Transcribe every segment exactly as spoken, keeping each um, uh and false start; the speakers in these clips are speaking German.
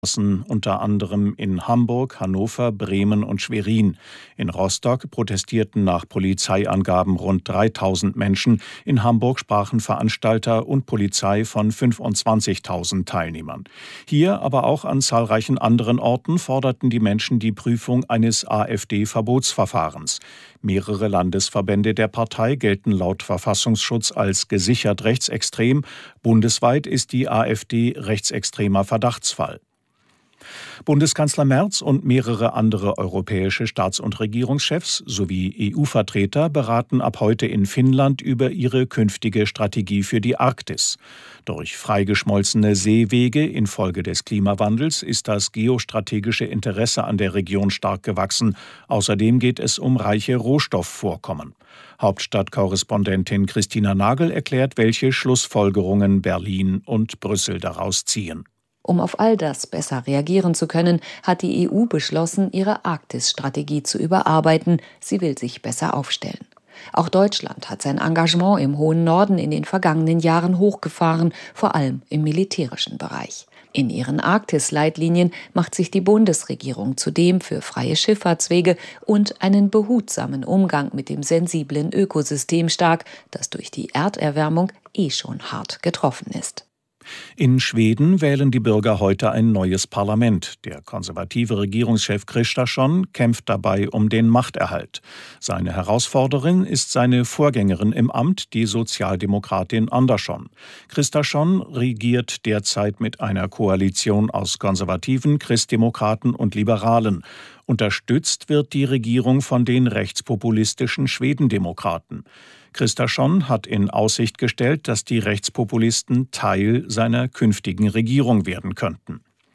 unter anderem in Hamburg, Hannover, Bremen und Schwerin. In Rostock protestierten nach Polizeiangaben rund dreitausend Menschen. In Hamburg sprachen Veranstalter und Polizei von fünfundzwanzigtausend Teilnehmern. Hier, aber auch an zahlreichen anderen Orten forderten die Menschen die Prüfung eines AfD-Verbotsverfahrens. Mehrere Landesverbände der Partei gelten laut Verfassungsschutz als gesichert rechtsextrem. Bundesweit ist die AfD rechtsextremer Verdachtsfall. Bundeskanzler Merz und mehrere andere europäische Staats- und Regierungschefs sowie E U-Vertreter beraten ab heute in Finnland über ihre künftige Strategie für die Arktis. Durch freigeschmolzene Seewege infolge des Klimawandels ist das geostrategische Interesse an der Region stark gewachsen. Außerdem geht es um reiche Rohstoffvorkommen. Hauptstadtkorrespondentin Christina Nagel erklärt, welche Schlussfolgerungen Berlin und Brüssel daraus ziehen. Um auf all das besser reagieren zu können, hat die E U beschlossen, ihre Arktis-Strategie zu überarbeiten. Sie will sich besser aufstellen. Auch Deutschland hat sein Engagement im hohen Norden in den vergangenen Jahren hochgefahren, vor allem im militärischen Bereich. In ihren Arktis-Leitlinien macht sich die Bundesregierung zudem für freie Schifffahrtswege und einen behutsamen Umgang mit dem sensiblen Ökosystem stark, das durch die Erderwärmung eh schon hart getroffen ist. In Schweden wählen die Bürger heute ein neues Parlament. Der konservative Regierungschef Kristersson kämpft dabei um den Machterhalt. Seine Herausforderin ist seine Vorgängerin im Amt, die Sozialdemokratin Andersson. Kristersson regiert derzeit mit einer Koalition aus Konservativen, Christdemokraten und Liberalen. Unterstützt wird die Regierung von den rechtspopulistischen Schwedendemokraten. Kristersson hat in Aussicht gestellt, dass die Rechtspopulisten Teil seiner künftigen Regierung werden könnten.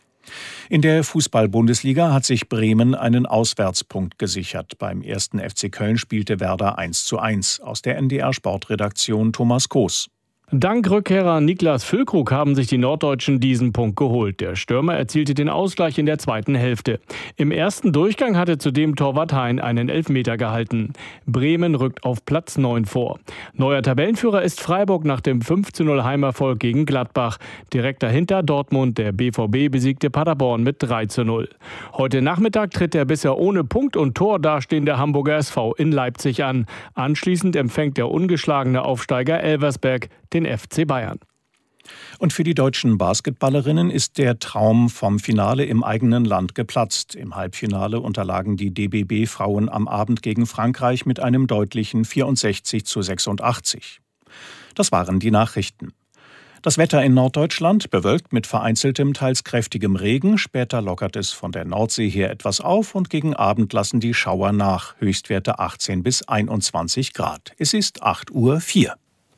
In der Fußball-Bundesliga hat sich Bremen einen Auswärtspunkt gesichert. Beim ersten F C Köln spielte Werder eins zu eins. Aus der N D R-Sportredaktion Thomas Koos. Dank Rückkehrer Niklas Füllkrug haben sich die Norddeutschen diesen Punkt geholt. Der Stürmer erzielte den Ausgleich in der zweiten Hälfte. Im ersten Durchgang hatte zudem Torwart Hein einen Elfmeter gehalten. Bremen rückt auf Platz neun vor. Neuer Tabellenführer ist Freiburg nach dem fünf zu null Heimerfolg gegen Gladbach. Direkt dahinter Dortmund. Der B V B besiegte Paderborn mit drei zu null. Heute Nachmittag tritt der bisher ohne Punkt und Tor dastehende Hamburger S V in Leipzig an. Anschließend empfängt der ungeschlagene Aufsteiger Elversberg den F C Bayern. Und für die deutschen Basketballerinnen ist der Traum vom Finale im eigenen Land geplatzt. Im Halbfinale unterlagen die D B B-Frauen am Abend gegen Frankreich mit einem deutlichen vierundsechzig zu sechsundachtzig. Das waren die Nachrichten. Das Wetter in Norddeutschland bewölkt mit vereinzeltem, teils kräftigem Regen. Später lockert es von der Nordsee her etwas auf und gegen Abend lassen die Schauer nach. Höchstwerte achtzehn bis einundzwanzig Grad. Es ist acht Uhr vier.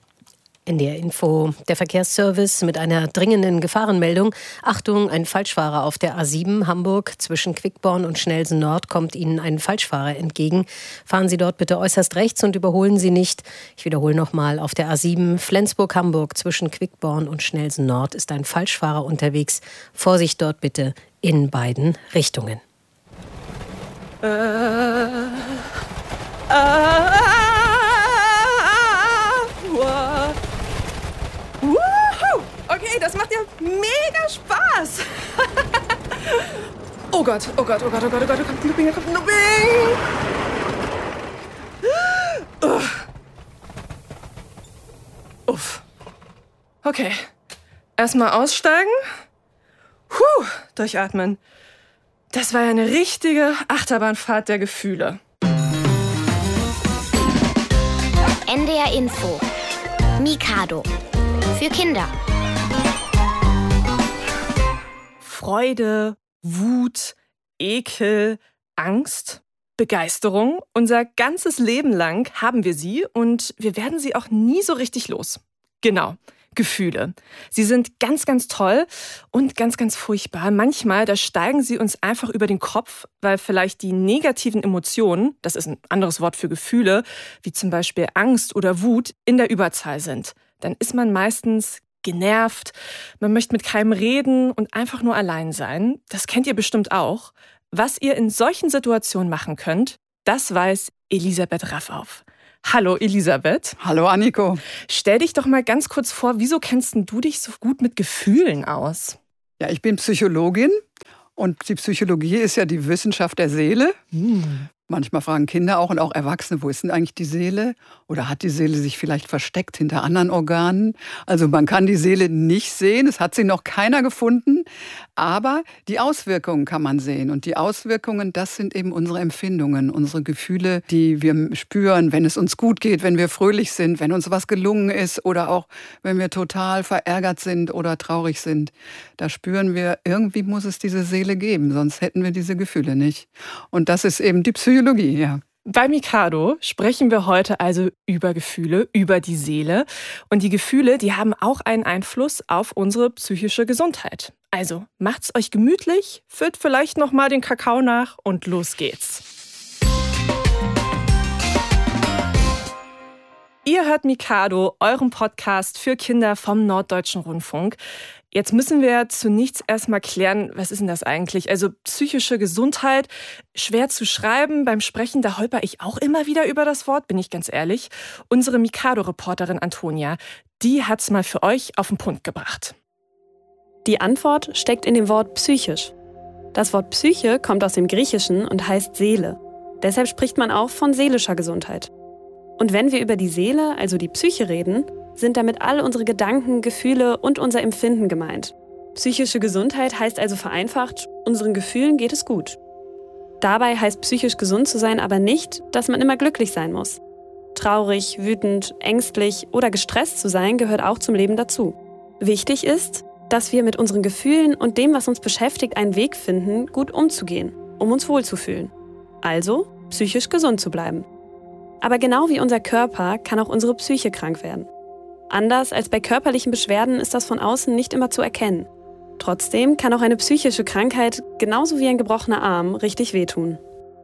N D R Info, der Verkehrsservice mit einer dringenden Gefahrenmeldung. Achtung, ein Falschfahrer auf der A sieben Hamburg zwischen Quickborn und Schnelsen Nord kommt Ihnen ein Falschfahrer entgegen. Fahren Sie dort bitte äußerst rechts und überholen Sie nicht. Ich wiederhole nochmal, auf der A sieben Flensburg-Hamburg zwischen Quickborn und Schnelsen Nord ist ein Falschfahrer unterwegs. Vorsicht dort bitte in beiden Richtungen. Äh, äh, Okay, das macht ja mega Spaß. Oh Gott, oh Gott, oh Gott, oh Gott, oh Gott, oh Gott, Looping, kommt Looping. Uff. Okay, erstmal aussteigen. Puh, durchatmen. Das war ja eine richtige Achterbahnfahrt der Gefühle. N D R Info. Mikado. Für Kinder. Freude, Wut, Ekel, Angst, Begeisterung. Unser ganzes Leben lang haben wir sie und wir werden sie auch nie so richtig los. Genau, Gefühle. Sie sind ganz, ganz toll und ganz, ganz furchtbar. Manchmal, da steigen sie uns einfach über den Kopf, weil vielleicht die negativen Emotionen, das ist ein anderes Wort für Gefühle, wie zum Beispiel Angst oder Wut, in der Überzahl sind. Dann ist man meistens genervt, man möchte mit keinem reden und einfach nur allein sein. Das kennt ihr bestimmt auch. Was ihr in solchen Situationen machen könnt, das weiß Elisabeth Raffauf. Hallo Elisabeth. Hallo Anniko. Stell dich doch mal ganz kurz vor, wieso kennst du dich so gut mit Gefühlen aus? Ja, ich bin Psychologin und die Psychologie ist ja die Wissenschaft der Seele. Hm. Manchmal fragen Kinder auch und auch Erwachsene, wo ist denn eigentlich die Seele? Oder hat die Seele sich vielleicht versteckt hinter anderen Organen? Also man kann die Seele nicht sehen, es hat sie noch keiner gefunden, aber die Auswirkungen kann man sehen. Und die Auswirkungen, das sind eben unsere Empfindungen, unsere Gefühle, die wir spüren, wenn es uns gut geht, wenn wir fröhlich sind, wenn uns was gelungen ist oder auch wenn wir total verärgert sind oder traurig sind. Da spüren wir, irgendwie muss es diese Seele geben, sonst hätten wir diese Gefühle nicht. Und das ist eben die Psychologie. Psychologie, ja. Bei Mikado sprechen wir heute also über Gefühle, über die Seele. Und die Gefühle, die haben auch einen Einfluss auf unsere psychische Gesundheit. Also macht's euch gemütlich, füllt vielleicht noch mal den Kakao nach und los geht's. Ihr hört Mikado, euren Podcast für Kinder vom Norddeutschen Rundfunk. Jetzt müssen wir zunächst erstmal klären, was ist denn das eigentlich? Also psychische Gesundheit, schwer zu schreiben. Beim Sprechen, da holper ich auch immer wieder über das Wort, bin ich ganz ehrlich. Unsere Mikado-Reporterin Antonia, die hat's mal für euch auf den Punkt gebracht. Die Antwort steckt in dem Wort psychisch. Das Wort Psyche kommt aus dem Griechischen und heißt Seele. Deshalb spricht man auch von seelischer Gesundheit. Und wenn wir über die Seele, also die Psyche, reden, sind damit all unsere Gedanken, Gefühle und unser Empfinden gemeint. Psychische Gesundheit heißt also vereinfacht, unseren Gefühlen geht es gut. Dabei heißt psychisch gesund zu sein aber nicht, dass man immer glücklich sein muss. Traurig, wütend, ängstlich oder gestresst zu sein gehört auch zum Leben dazu. Wichtig ist, dass wir mit unseren Gefühlen und dem, was uns beschäftigt, einen Weg finden, gut umzugehen, um uns wohlzufühlen. Also psychisch gesund zu bleiben. Aber genau wie unser Körper kann auch unsere Psyche krank werden. Anders als bei körperlichen Beschwerden ist das von außen nicht immer zu erkennen. Trotzdem kann auch eine psychische Krankheit, genauso wie ein gebrochener Arm, richtig wehtun.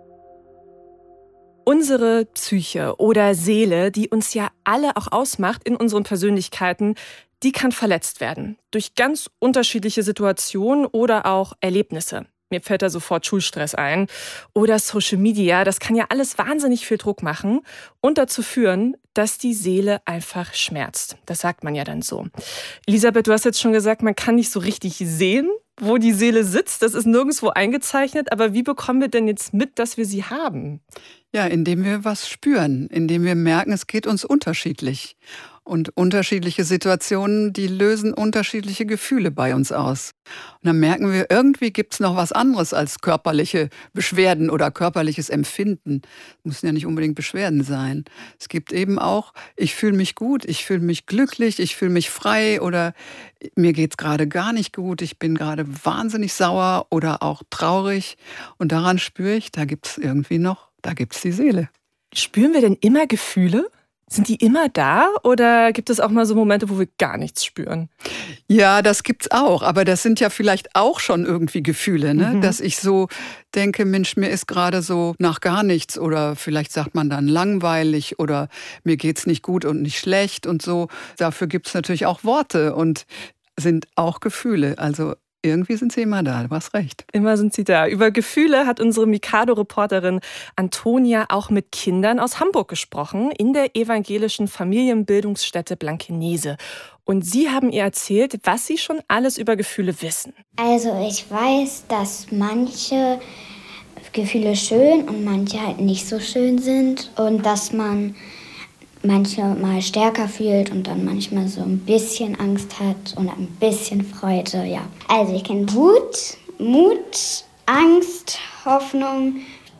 Unsere Psyche oder Seele, die uns ja alle auch ausmacht in unseren Persönlichkeiten, die kann verletzt werden. Durch ganz unterschiedliche Situationen oder auch Erlebnisse. Mir fällt da sofort Schulstress ein. Oder Social Media, das kann ja alles wahnsinnig viel Druck machen und dazu führen, dass die Seele einfach schmerzt. Das sagt man ja dann so. Elisabeth, du hast jetzt schon gesagt, man kann nicht so richtig sehen, wo die Seele sitzt. Das ist nirgendwo eingezeichnet. Aber wie bekommen wir denn jetzt mit, dass wir sie haben? Ja, indem wir was spüren, indem wir merken, es geht uns unterschiedlich. Und unterschiedliche Situationen, die lösen unterschiedliche Gefühle bei uns aus. Und dann merken wir, irgendwie gibt es noch was anderes als körperliche Beschwerden oder körperliches Empfinden. Es müssen ja nicht unbedingt Beschwerden sein. Es gibt eben auch, ich fühle mich gut, ich fühle mich glücklich, ich fühle mich frei oder mir geht es gerade gar nicht gut, ich bin gerade wahnsinnig sauer oder auch traurig. Und daran spüre ich, da gibt es irgendwie noch, da gibt es die Seele. Spüren wir denn immer Gefühle? Sind die immer da oder gibt es auch mal so Momente, wo wir gar nichts spüren? Ja, das gibt's auch. Aber das sind ja vielleicht auch schon irgendwie Gefühle, ne? Mhm. Dass ich so denke, Mensch, mir ist gerade so nach gar nichts. Oder vielleicht sagt man dann langweilig oder mir geht's nicht gut und nicht schlecht und so. Dafür gibt's natürlich auch Worte und sind auch Gefühle. Also irgendwie sind sie immer da, du hast recht. Immer sind sie da. Über Gefühle hat unsere Mikado-Reporterin Antonia auch mit Kindern aus Hamburg gesprochen, in der evangelischen Familienbildungsstätte Blankenese. Und sie haben ihr erzählt, was sie schon alles über Gefühle wissen. Also ich weiß, dass manche Gefühle schön und manche halt nicht so schön sind. Und dass man manchmal stärker fühlt und dann manchmal so ein bisschen Angst hat und ein bisschen Freude, ja. Also ich kenne Wut, Mut, Angst, Hoffnung,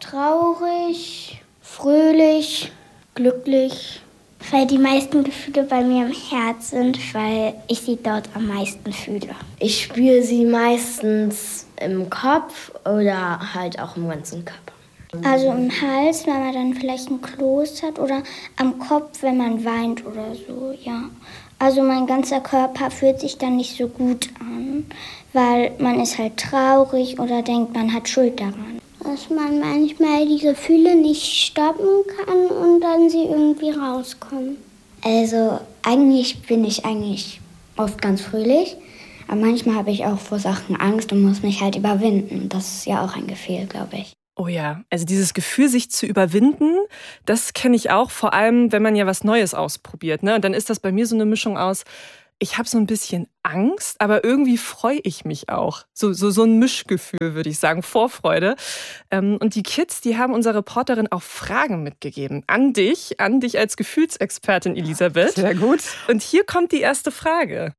traurig, fröhlich, glücklich. Weil die meisten Gefühle bei mir im Herz sind, weil ich sie dort am meisten fühle. Ich spüre sie meistens im Kopf oder halt auch im ganzen Körper. Also im Hals, wenn man dann vielleicht ein Kloß hat oder am Kopf, wenn man weint oder so, ja. Also mein ganzer Körper fühlt sich dann nicht so gut an, weil man ist halt traurig oder denkt, man hat Schuld daran. Dass man manchmal die Gefühle nicht stoppen kann und dann sie irgendwie rauskommen. Also eigentlich bin ich eigentlich oft ganz fröhlich, aber manchmal habe ich auch vor Sachen Angst und muss mich halt überwinden. Das ist ja auch ein Gefühl, glaube ich. Oh ja, also dieses Gefühl, sich zu überwinden, das kenne ich auch, vor allem, wenn man ja was Neues ausprobiert, ne? Und dann ist das bei mir so eine Mischung aus, ich habe so ein bisschen Angst, aber irgendwie freue ich mich auch. So, so, so ein Mischgefühl, würde ich sagen, Vorfreude. Ähm, und die Kids, die haben unserer Reporterin auch Fragen mitgegeben. An dich, an dich als Gefühlsexpertin, Elisabeth. Sehr gut. Und hier kommt die erste Frage.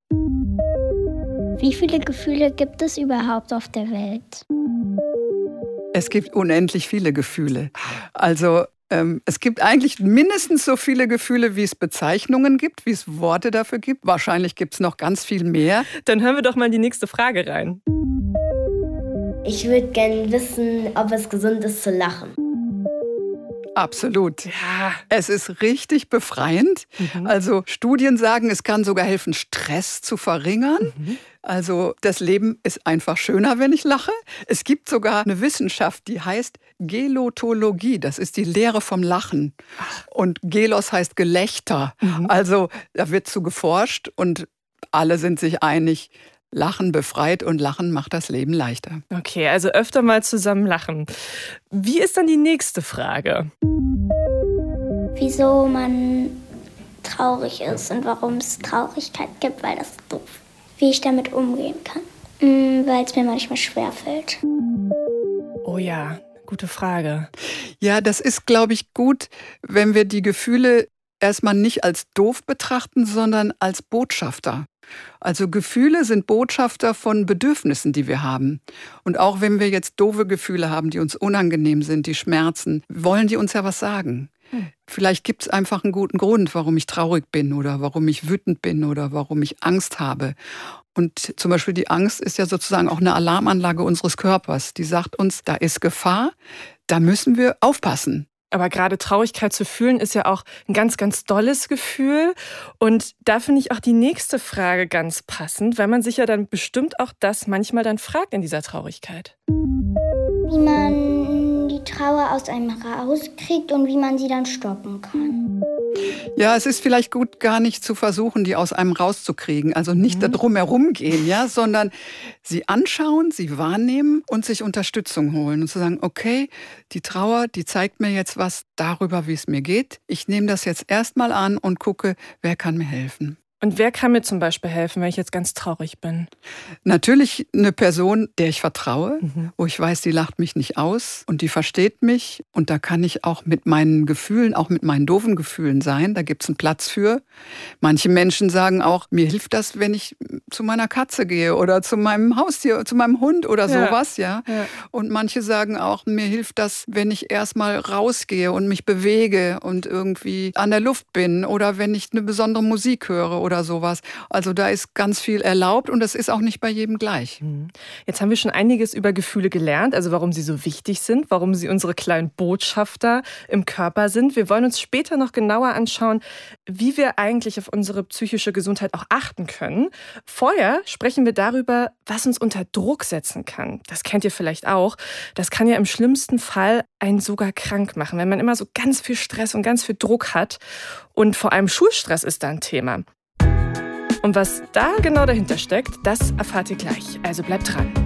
Wie viele Gefühle gibt es überhaupt auf der Welt? Es gibt unendlich viele Gefühle. Also ähm, es gibt eigentlich mindestens so viele Gefühle, wie es Bezeichnungen gibt, wie es Worte dafür gibt. Wahrscheinlich gibt es noch ganz viel mehr. Dann hören wir doch mal in die nächste Frage rein. Ich würde gerne wissen, ob es gesund ist zu lachen. Absolut. Ja. Es ist richtig befreiend. Mhm. Also Studien sagen, es kann sogar helfen, Stress zu verringern. Mhm. Also das Leben ist einfach schöner, wenn ich lache. Es gibt sogar eine Wissenschaft, die heißt Gelotologie. Das ist die Lehre vom Lachen. Und Gelos heißt Gelächter. Mhm. Also da wird zu geforscht und alle sind sich einig, Lachen befreit und Lachen macht das Leben leichter. Okay, also öfter mal zusammen lachen. Wie ist dann die nächste Frage? Wieso man traurig ist und warum es Traurigkeit gibt, weil das ist doof. Wie ich damit umgehen kann, mm, weil es mir manchmal schwerfällt. Oh ja, gute Frage. Ja, das ist, glaube ich, gut, wenn wir die Gefühle erstmal nicht als doof betrachten, sondern als Botschafter. Also Gefühle sind Botschafter von Bedürfnissen, die wir haben. Und auch wenn wir jetzt doofe Gefühle haben, die uns unangenehm sind, die schmerzen, wollen die uns ja was sagen. Hm. Vielleicht gibt es einfach einen guten Grund, warum ich traurig bin oder warum ich wütend bin oder warum ich Angst habe. Und zum Beispiel die Angst ist ja sozusagen auch eine Alarmanlage unseres Körpers. Die sagt uns, da ist Gefahr, da müssen wir aufpassen. Aber gerade Traurigkeit zu fühlen ist ja auch ein ganz, ganz dolles Gefühl. Und da finde ich auch die nächste Frage ganz passend, weil man sich ja dann bestimmt auch das manchmal dann fragt in dieser Traurigkeit. Wie man die Trauer aus einem rauskriegt und wie man sie dann stoppen kann. Ja, es ist vielleicht gut, gar nicht zu versuchen, die aus einem rauszukriegen. Also nicht mhm. da drum herum gehen, ja, sondern sie anschauen, sie wahrnehmen und sich Unterstützung holen und zu sagen, okay, die Trauer, die zeigt mir jetzt was darüber, wie es mir geht. Ich nehme das jetzt erstmal an und gucke, wer kann mir helfen. Und wer kann mir zum Beispiel helfen, wenn ich jetzt ganz traurig bin? Natürlich eine Person, der ich vertraue, mhm. wo ich weiß, die lacht mich nicht aus und die versteht mich. Und da kann ich auch mit meinen Gefühlen, auch mit meinen doofen Gefühlen sein. Da gibt es einen Platz für. Manche Menschen sagen auch, mir hilft das, wenn ich zu meiner Katze gehe oder zu meinem Haustier, zu meinem Hund oder ja. sowas. Ja? ja. Und manche sagen auch, mir hilft das, wenn ich erstmal rausgehe und mich bewege und irgendwie an der Luft bin oder wenn ich eine besondere Musik höre oder oder sowas. Also da ist ganz viel erlaubt und das ist auch nicht bei jedem gleich. Jetzt haben wir schon einiges über Gefühle gelernt, also warum sie so wichtig sind, warum sie unsere kleinen Botschafter im Körper sind. Wir wollen uns später noch genauer anschauen, wie wir eigentlich auf unsere psychische Gesundheit auch achten können. Vorher sprechen wir darüber, was uns unter Druck setzen kann. Das kennt ihr vielleicht auch. Das kann ja im schlimmsten Fall einen sogar krank machen, wenn man immer so ganz viel Stress und ganz viel Druck hat. Und vor allem Schulstress ist da ein Thema. Und was da genau dahinter steckt, das erfahrt ihr gleich. Also bleibt dran.